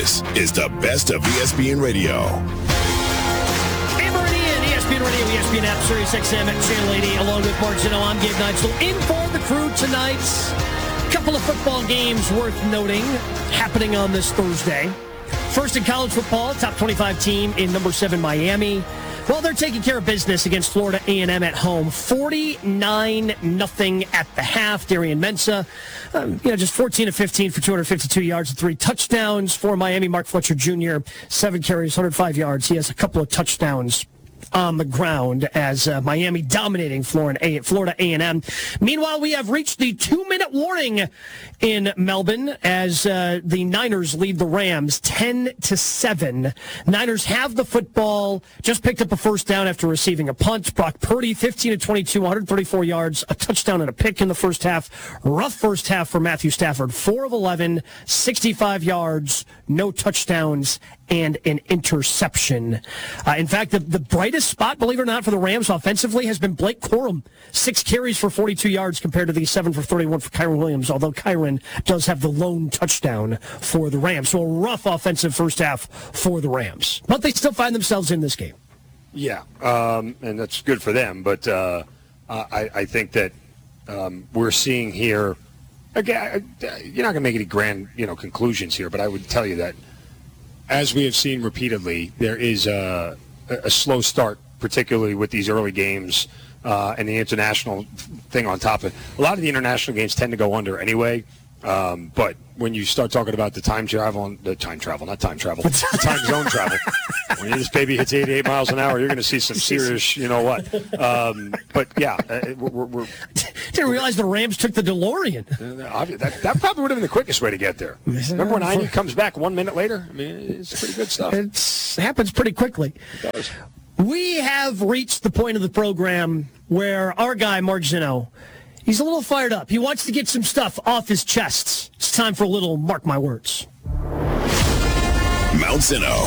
This is the best of ESPN Radio. Hey, Meridian, ESPN Radio, ESPN app, Sirius XM at Channel 80, along with Mark Zeno. I'm Gabe Neitzel. In for the crew tonight. Couple of football games worth noting happening on this Thursday. First in college football, top 25 team in number 7 Miami. Well, they're taking care of business against Florida A&M at home. 49-0 at the half. Darian Mensah, just 14 of 15 for 252 yards and 3 touchdowns for Miami. Mark Fletcher Jr., 7 carries, 105 yards. He has a couple of touchdowns on the ground as Miami dominating Florida A&M. Meanwhile, we have reached the 2-minute warning in Melbourne as the Niners lead the Rams 10-7. Niners have the football, just picked up a first down after receiving a punt. Brock Purdy, 15 of 22, 134 yards, a touchdown and a pick in the first half. Rough first half for Matthew Stafford, 4 of 11, 65 yards, no touchdowns, and an interception. In fact, the brightest spot, believe it or not, for the Rams offensively has been Blake Corum. 6 carries for 42 yards compared to the 7 for 31 for Kyren Williams, although Kyren does have the lone touchdown for the Rams. So a rough offensive first half for the Rams. But they still find themselves in this game. Yeah, and that's good for them. But I think that we're seeing here, again, you're not going to make any grand conclusions here, but I would tell you that as we have seen repeatedly, there is a slow start, particularly with these early games and the international thing on top of it. A lot of the international games tend to go under anyway, but when you start talking about the time zone travel, when this baby hits 88 miles an hour, you're going to see some serious, but yeah, we're didn't realize the Rams took the DeLorean. That probably would have been the quickest way to get there. Remember when Ivy comes back 1 minute later? I mean, it's pretty good stuff. It happens pretty quickly. It does. We have reached the point of the program where our guy, Mark Zeno, he's a little fired up. He wants to get some stuff off his chest. It's time for a little Mark My Words. Mount Zeno.